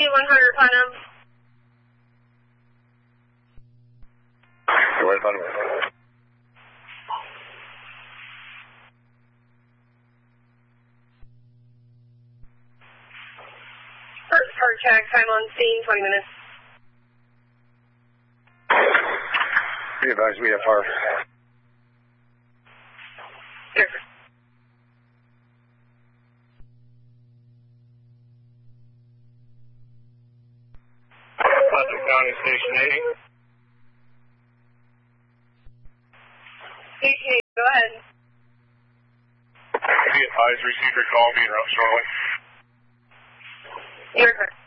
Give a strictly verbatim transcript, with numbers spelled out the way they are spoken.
one hundred Putnam. one Putnam. First part check, time on scene, twenty minutes. Be advised, we have fire. Yes. Putnam County Station eighty. Station eight, go ahead. Be advised, receive your call, be interrupted shortly. You're correct.